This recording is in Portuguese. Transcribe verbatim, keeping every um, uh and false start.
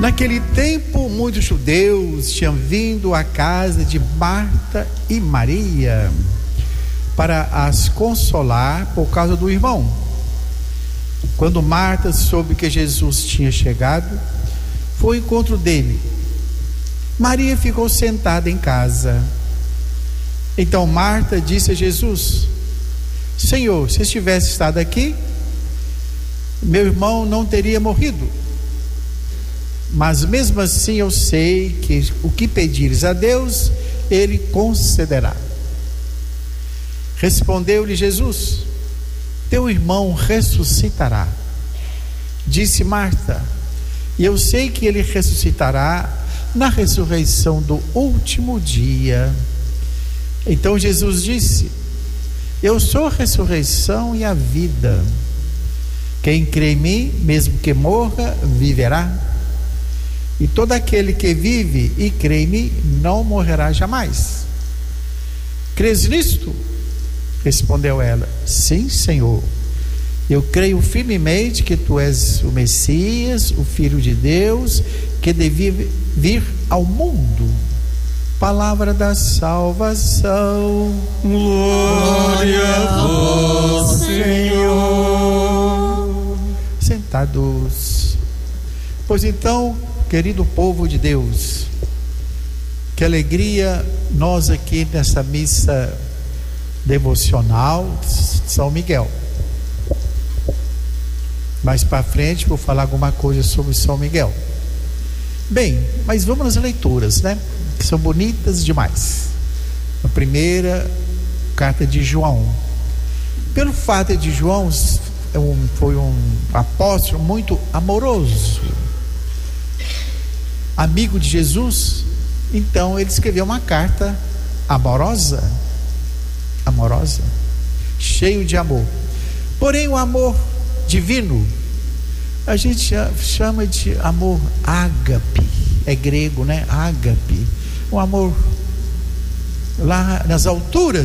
Naquele tempo, muitos judeus tinham vindo à casa de Marta e Maria para as consolar por causa do irmão. Quando Marta soube que Jesus tinha chegado, foi ao encontro dele. Maria ficou sentada em casa. Então Marta disse a Jesus: Senhor, se estivesse estado aqui, meu irmão não teria morrido. Mas mesmo assim eu sei que o que pedires a Deus, Ele concederá. Respondeu-lhe Jesus: teu irmão ressuscitará. Disse Marta: e eu sei que ele ressuscitará na ressurreição do último dia. Então Jesus disse: eu sou a ressurreição e a vida. Quem crê em mim, mesmo que morra, viverá. E todo aquele que vive e crê em mim não morrerá jamais. Crês nisto? Respondeu ela: sim, Senhor. Eu creio firmemente que tu és o Messias, o Filho de Deus, que deve vir ao mundo. Palavra da salvação. Glória a vós, Senhor. Sentados. Pois então, querido povo de Deus, que alegria nós aqui nessa missa devocional de São Miguel. Mais para frente vou falar alguma coisa sobre São Miguel. Bem, mas vamos nas leituras, né? Que são bonitas demais. A primeira, carta de João. Pelo fato de João foi um apóstolo muito amoroso, amigo de Jesus, então ele escreveu uma carta amorosa, amorosa, cheio de amor. Porém o amor divino a gente chama de amor ágape, é grego, né? Ágape, um amor lá nas alturas